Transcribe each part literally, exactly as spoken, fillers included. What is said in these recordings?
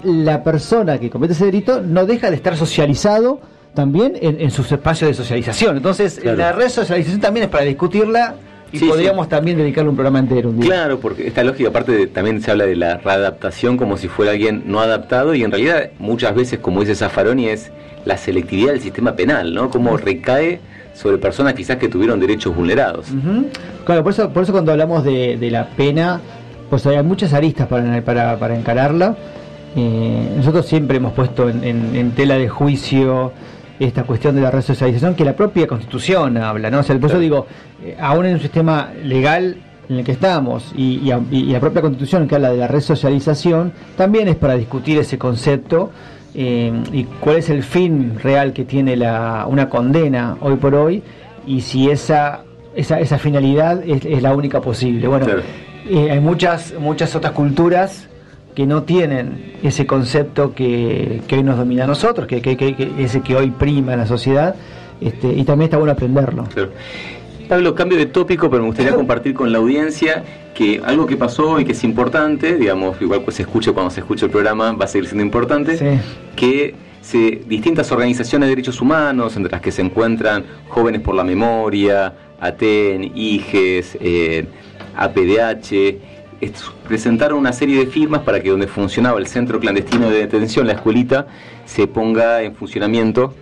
la persona que comete ese delito no deja de estar socializado también en, en sus espacios de socialización. Entonces, claro, la resocialización también es para discutirla y sí, podríamos sí. también dedicarle un programa entero un día. Claro, porque esta lógica, aparte de, también se habla de la readaptación como si fuera alguien no adaptado, y en realidad muchas veces, como dice Zaffaroni, es la selectividad del sistema penal, ¿no? Cómo recae sobre personas quizás que tuvieron derechos vulnerados. Uh-huh. Claro, por eso, por eso cuando hablamos de, de la pena, pues hay muchas aristas para, para, para encararla. Eh, nosotros siempre hemos puesto en, en, en tela de juicio esta cuestión de la resocialización que la propia Constitución habla, ¿no? O sea, por eso digo, eh, aún en un sistema legal en el que estamos y, y, y la propia Constitución que habla de la resocialización, también es para discutir ese concepto eh, y cuál es el fin real que tiene la, una condena hoy por hoy, y si esa esa, esa finalidad es, es la única posible. Bueno, claro. eh, hay muchas muchas otras culturas que no tienen ese concepto que, que hoy nos domina a nosotros, que, que, que, que ese que hoy prima en la sociedad, este, y también está bueno aprenderlo. Claro. Pablo, cambio de tópico, pero me gustaría compartir con la audiencia que algo que pasó y que es importante, digamos, igual que se escuche cuando se escuche el programa, va a seguir siendo importante, sí. que se, distintas organizaciones de derechos humanos, entre las que se encuentran Jóvenes por la Memoria, ATEN, IGES, eh, A P D H, presentaron una serie de firmas para que donde funcionaba el centro clandestino de detención, la escuelita, se ponga en funcionamiento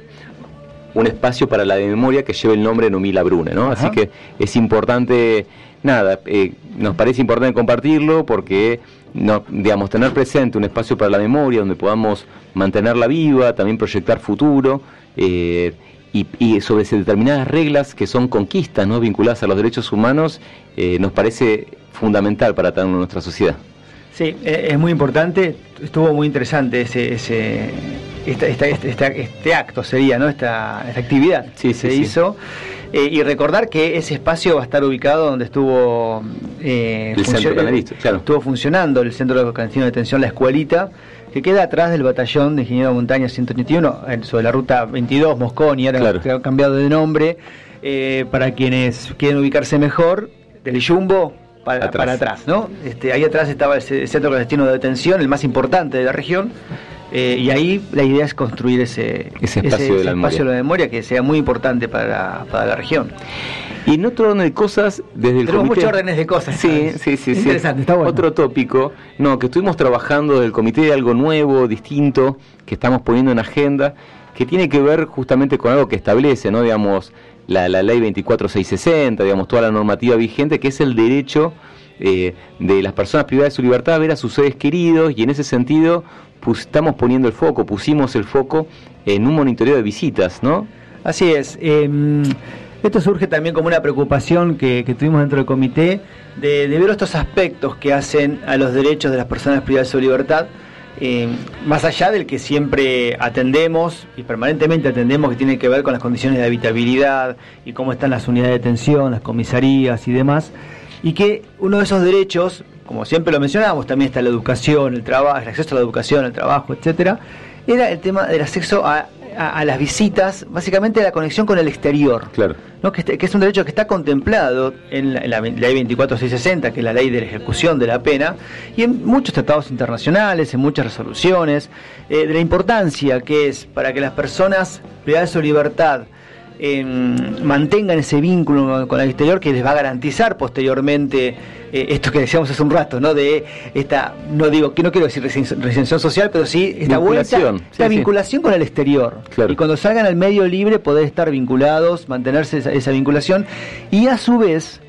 un espacio para la de memoria que lleve el nombre de Numila Brune, ¿no? Así que es importante, nada, eh, nos parece importante compartirlo porque, no, digamos, tener presente un espacio para la memoria donde podamos mantenerla viva, también proyectar futuro, eh, y, y sobre determinadas reglas que son conquistas, ¿no?, vinculadas a los derechos humanos, eh, nos parece fundamental para tener nuestra sociedad. Sí, es muy importante, estuvo muy interesante ese, ese esta, esta, esta, este acto sería, ¿no?, esta, esta actividad sí, que sí, se sí. hizo, eh, y recordar que ese espacio va a estar ubicado donde estuvo eh, el centro clandestino, claro. estuvo funcionando el centro clandestino de detención, la escuelita, que queda atrás del batallón de Ingeniero de Montaña ciento ochenta y uno, sobre la ruta veintidós, Mosconi, ahora claro. que ha cambiado de nombre, eh, para quienes quieren ubicarse mejor, del Jumbo para atrás, para atrás ¿no? Este, ahí atrás estaba el centro clandestino de detención, el más importante de la región, eh, y ahí la idea es construir ese, ese espacio, ese, de, ese la espacio de la memoria que sea muy importante para, para la región. Y en otro orden de cosas, desde el Tenemos comité... muchos órdenes de cosas. Sí, sí, sí. Interesante, sí. Está bueno. Otro tópico, no, que estuvimos trabajando del comité de algo nuevo, distinto, que estamos poniendo en agenda, que tiene que ver justamente con algo que establece, ¿no?, digamos, la, la ley veinticuatro mil seiscientos sesenta, digamos, toda la normativa vigente, que es el derecho eh, de las personas privadas de su libertad a ver a sus seres queridos, y en ese sentido pues, estamos poniendo el foco, pusimos el foco en un monitoreo de visitas, ¿no? Así es. Eh, esto surge también como una preocupación que, que tuvimos dentro del comité de, de ver estos aspectos que hacen a los derechos de las personas privadas de su libertad, eh, más allá del que siempre atendemos y permanentemente atendemos, que tiene que ver con las condiciones de habitabilidad y cómo están las unidades de detención, las comisarías y demás, y que uno de esos derechos, como siempre lo mencionamos, también está la educación, el trabajo, el acceso a la educación, el trabajo, etcétera, era el tema del acceso a, a, a las visitas, básicamente la conexión con el exterior, claro, ¿no? que, este, que es un derecho que está contemplado en la, en la ley veinticuatro mil seiscientos sesenta, que es la ley de la ejecución de la pena, y en muchos tratados internacionales, en muchas resoluciones, eh, de la importancia que es para que las personas privadas de su libertad Eh, mantengan ese vínculo con el exterior, que les va a garantizar posteriormente eh, esto que decíamos hace un rato, ¿no? De esta, no digo que no quiero decir recensión social, pero sí esta vuelta, esta sí, vinculación sí. con el exterior. Claro. Y cuando salgan al medio libre poder estar vinculados, mantenerse esa, esa vinculación, y a su vez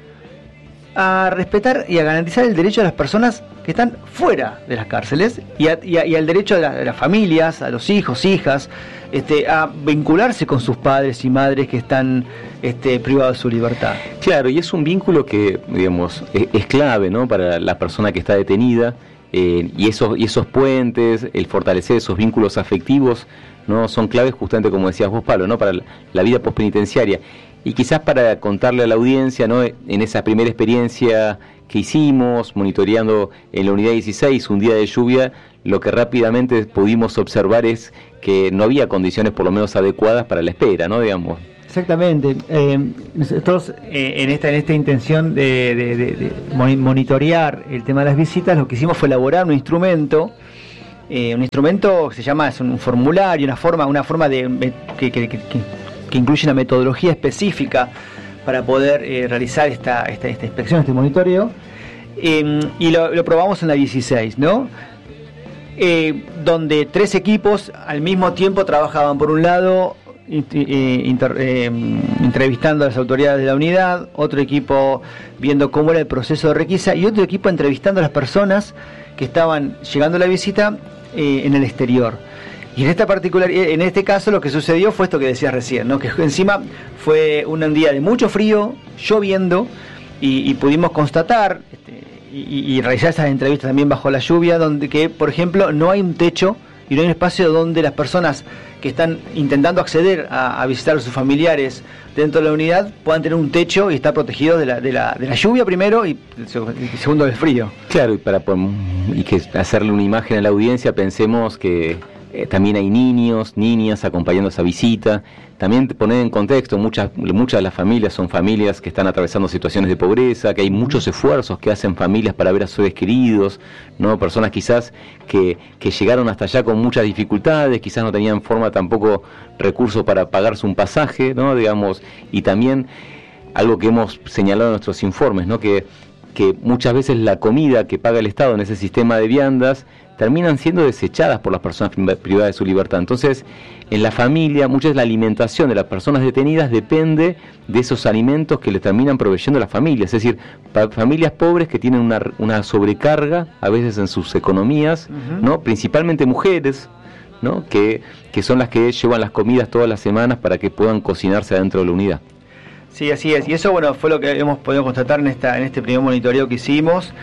a respetar y a garantizar el derecho de las personas que están fuera de las cárceles y, a, y, a, y al derecho de, la, de las familias, a los hijos, hijas, este, a vincularse con sus padres y madres que están este, privados de su libertad. Claro, y es un vínculo que, digamos, es, es clave, ¿no?, para la persona que está detenida, eh, y esos y esos puentes, el fortalecer esos vínculos afectivos, ¿no?, son claves justamente, como decías vos, Pablo, ¿no?, para la vida postpenitenciaria. Y quizás para contarle a la audiencia, ¿no?, en esa primera experiencia que hicimos, monitoreando en la unidad dieciséis, un día de lluvia, lo que rápidamente pudimos observar es que no había condiciones por lo menos adecuadas para la espera, ¿no?, digamos. Exactamente. Eh, nosotros eh, en esta en esta intención de, de, de, de monitorear el tema de las visitas, lo que hicimos fue elaborar un instrumento eh, un instrumento que se llama, es un formulario, una forma, una forma de que, que, que, que incluye una metodología específica para poder eh, realizar esta, esta, esta inspección, este monitoreo, eh, y lo, lo probamos en la dieciséis, ¿no? Eh, donde tres equipos al mismo tiempo trabajaban, por un lado, Inter, eh, entrevistando a las autoridades de la unidad, otro equipo viendo cómo era el proceso de requisa y otro equipo entrevistando a las personas que estaban llegando a la visita eh, en el exterior. Y en esta particular, en este caso lo que sucedió fue esto que decías recién, ¿no? Que encima fue un día de mucho frío, lloviendo, y, y pudimos constatar este, y, y realizar esas entrevistas también bajo la lluvia, donde que, por ejemplo, no hay un techo y no hay un espacio donde las personas que están intentando acceder a, a visitar a sus familiares dentro de la unidad puedan tener un techo y estar protegidos de la, de la, de la lluvia primero y, y segundo del frío. Claro, y para y que hacerle una imagen a la audiencia, pensemos que eh, también hay niños, niñas acompañando esa visita. También poner en contexto, muchas muchas de las familias son familias que están atravesando situaciones de pobreza, que hay muchos esfuerzos que hacen familias para ver a sus seres queridos, ¿no? Personas quizás que, que llegaron hasta allá con muchas dificultades, quizás no tenían forma tampoco recursos para pagarse un pasaje, ¿no? Digamos, y también algo que hemos señalado en nuestros informes, ¿no? Que, que muchas veces la comida que paga el Estado en ese sistema de viandas terminan siendo desechadas por las personas privadas de su libertad. Entonces, en la familia, muchas veces la alimentación de las personas detenidas depende de esos alimentos que le terminan proveyendo las familias. Es decir, para familias pobres que tienen una, una sobrecarga, a veces en sus economías, uh-huh. ¿no? Principalmente mujeres, ¿no? Que, que son las que llevan las comidas todas las semanas para que puedan cocinarse adentro de la unidad. Sí, así es. Y eso, bueno, fue lo que hemos podido constatar en esta en este primer monitoreo que hicimos.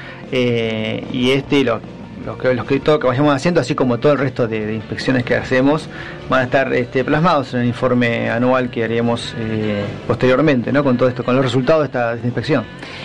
Eh, y este lo Los que, los que todo que vayamos haciendo, así como todo el resto de, de inspecciones que hacemos, van a estar este, plasmados en el informe anual que haremos eh, posteriormente, ¿no? Con todo esto, con los resultados de esta, de esta inspección.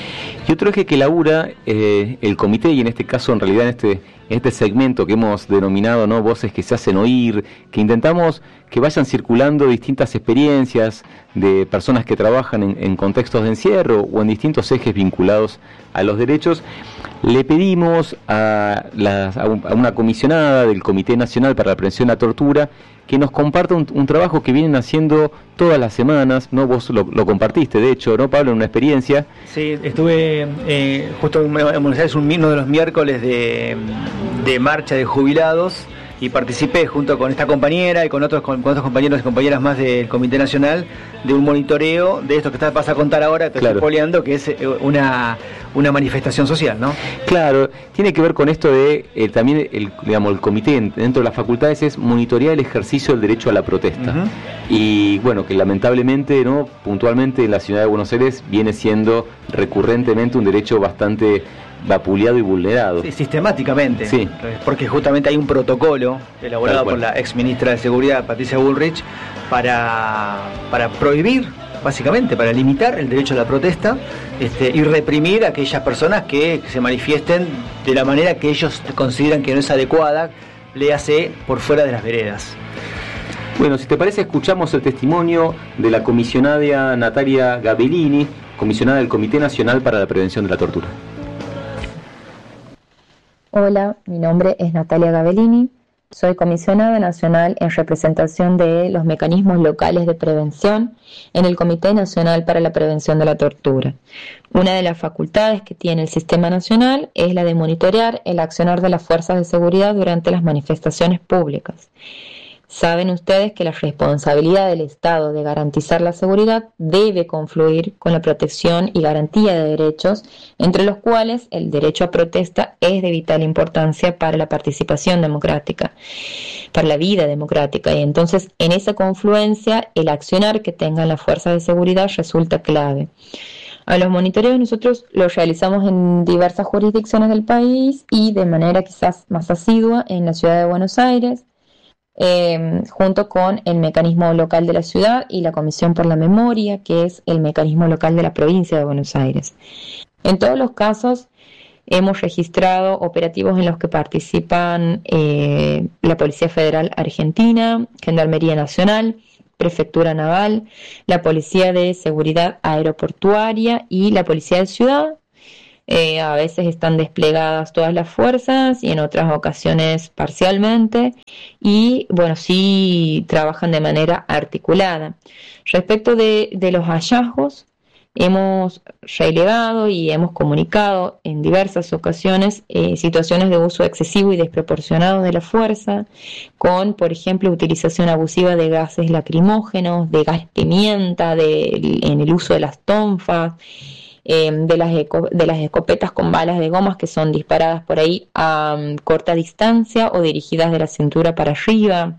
Y otro eje que labura eh, el comité, y en este caso, en realidad, en este, en este segmento que hemos denominado, ¿no? Voces que se hacen oír, que intentamos que vayan circulando distintas experiencias de personas que trabajan en, en contextos de encierro o en distintos ejes vinculados a los derechos. Le pedimos a, las, a una comisionada del Comité Nacional para la Prevención de la Tortura que nos comparta un, un trabajo que vienen haciendo todas las semanas, ¿no? Vos lo, lo compartiste, de hecho, ¿no, Pablo? En una experiencia. Sí, estuve eh, justo en Buenos Aires uno de los miércoles de, de marcha de jubilados y participé junto con esta compañera y con otros, con, con otros compañeros y compañeras más del Comité Nacional de un monitoreo de esto que te vas a contar ahora, te claro. estoy poleando, que es una, una manifestación social, ¿no? Claro, tiene que ver con esto de eh, también el, digamos, el comité dentro de las facultades es monitorear el ejercicio del derecho a la protesta. Uh-huh. Y bueno, que lamentablemente, ¿no? Puntualmente en la ciudad de Buenos Aires viene siendo recurrentemente un derecho bastante vapuleado y vulnerado. Sí, sistemáticamente. Sí. Porque justamente hay un protocolo elaborado por la ex ministra de Seguridad, Patricia Bullrich, para, para prohibir, básicamente, para limitar el derecho a la protesta este, y reprimir a aquellas personas que se manifiesten de la manera que ellos consideran que no es adecuada, léase por fuera de las veredas. Bueno, si te parece, escuchamos el testimonio de la comisionada Natalia Gabellini, comisionada del Comité Nacional para la Prevención de la Tortura. Hola, mi nombre es Natalia Gabellini, soy comisionada nacional en representación de los mecanismos locales de prevención en el Comité Nacional para la Prevención de la Tortura. Una de las facultades que tiene el sistema nacional es la de monitorear el accionar de las fuerzas de seguridad durante las manifestaciones públicas. Saben ustedes que la responsabilidad del Estado de garantizar la seguridad debe confluir con la protección y garantía de derechos, entre los cuales el derecho a protesta es de vital importancia para la participación democrática, para la vida democrática. Y entonces, en esa confluencia, el accionar que tengan las fuerzas de seguridad resulta clave. A los monitoreos nosotros los realizamos en diversas jurisdicciones del país y de manera quizás más asidua en la ciudad de Buenos Aires, Eh, junto con el mecanismo local de la ciudad y la Comisión por la Memoria, que es el mecanismo local de la provincia de Buenos Aires. En todos los casos hemos registrado operativos en los que participan eh, la Policía Federal Argentina, Gendarmería Nacional, Prefectura Naval, la Policía de Seguridad Aeroportuaria y la Policía de Ciudad, Eh, a veces están desplegadas todas las fuerzas y en otras ocasiones parcialmente, y bueno, sí trabajan de manera articulada. Respecto de, de los hallazgos, hemos relevado y hemos comunicado en diversas ocasiones eh, situaciones de uso excesivo y desproporcionado de la fuerza, con, por ejemplo, utilización abusiva de gases lacrimógenos, de gas pimienta, de, en el uso de las tonfas, eh, de, las eco, de las escopetas con balas de gomas que son disparadas por ahí a um, corta distancia o dirigidas de la cintura para arriba,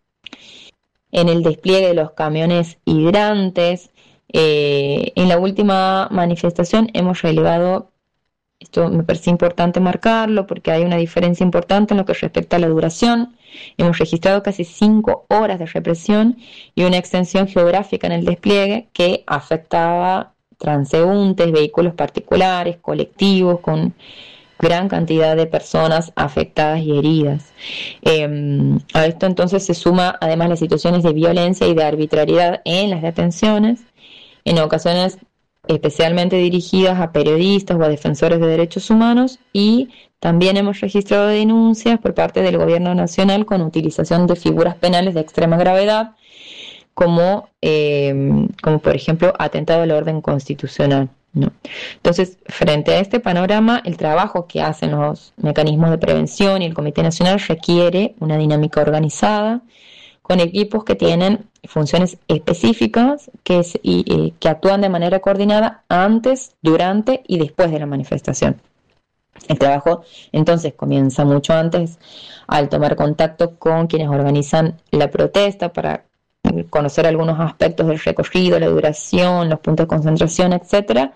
en el despliegue de los camiones hidrantes. Eh, en la última manifestación hemos relevado, esto me parece importante marcarlo porque hay una diferencia importante en lo que respecta a la duración. Hemos registrado casi cinco horas de represión y una extensión geográfica en el despliegue que afectaba transeúntes, vehículos particulares, colectivos, con gran cantidad de personas afectadas y heridas. Eh, a esto entonces se suma además las situaciones de violencia y de arbitrariedad en las detenciones, en ocasiones especialmente dirigidas a periodistas o a defensores de derechos humanos, y también hemos registrado denuncias por parte del gobierno nacional con utilización de figuras penales de extrema gravedad, como, eh, como por ejemplo atentado al orden constitucional, ¿no? Entonces, frente a este panorama, el trabajo que hacen los mecanismos de prevención y el Comité Nacional requiere una dinámica organizada, con equipos que tienen funciones específicas que, es, y, y, que actúan de manera coordinada antes, durante y después de la manifestación. El trabajo entonces comienza mucho antes, al tomar contacto con quienes organizan la protesta para conocer algunos aspectos del recorrido, la duración, los puntos de concentración, etcétera.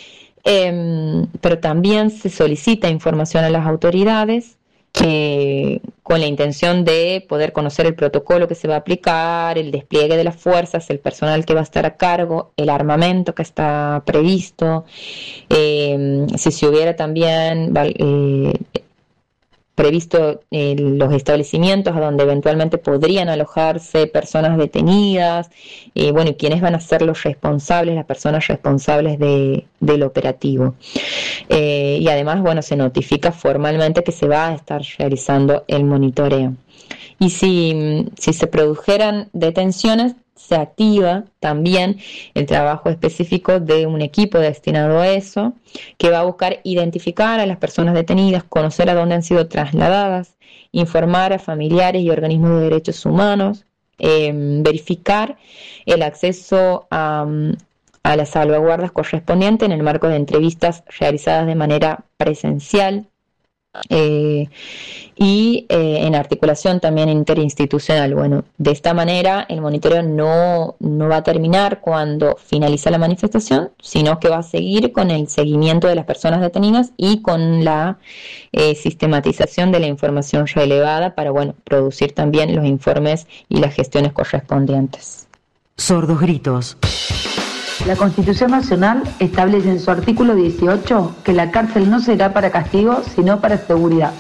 Eh, pero también se solicita información a las autoridades Eh, con la intención de poder conocer el protocolo que se va a aplicar, el despliegue de las fuerzas, el personal que va a estar a cargo, el armamento que está previsto, eh, si se hubiera también eh, previsto eh, los establecimientos a donde eventualmente podrían alojarse personas detenidas, eh, bueno, y quiénes van a ser los responsables, las personas responsables de, del operativo. Eh, y además, bueno, se notifica formalmente que se va a estar realizando el monitoreo. Y si, si se produjeran detenciones, se activa también el trabajo específico de un equipo destinado a eso, que va a buscar identificar a las personas detenidas, conocer a dónde han sido trasladadas, informar a familiares y organismos de derechos humanos, eh, verificar el acceso a, a las salvaguardas correspondientes en el marco de entrevistas realizadas de manera presencial, Eh, y eh, en articulación también interinstitucional. Bueno, de esta manera el monitoreo no, no va a terminar cuando finaliza la manifestación, sino que va a seguir con el seguimiento de las personas detenidas y con la eh, sistematización de la información relevada para, bueno, producir también los informes y las gestiones correspondientes. Sordos gritos. La Constitución Nacional establece en su artículo dieciocho que la cárcel no será para castigo, sino para seguridad.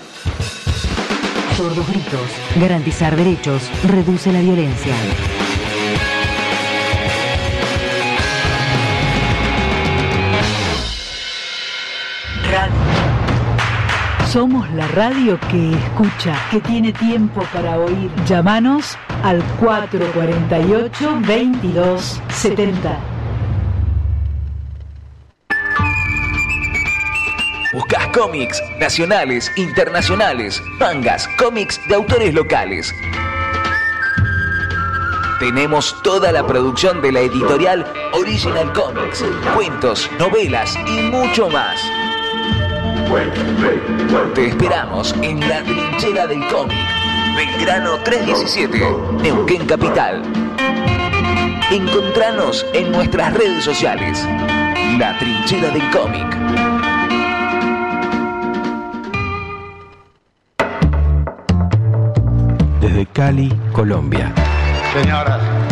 Sordos gritos. Garantizar derechos reduce la violencia. Radio. Somos la radio que escucha, que tiene tiempo para oír. Llámanos al cuatro cuatro ocho, veintidós setenta. Buscás cómics nacionales, internacionales, mangas, cómics de autores locales. Tenemos toda la producción de la editorial Original Comics, cuentos, novelas y mucho más. Te esperamos en la Trinchera del Cómic, Belgrano trescientos diecisiete, Neuquén Capital. Encontranos en nuestras redes sociales. La Trinchera del Cómic. Desde Cali, Colombia. Señoras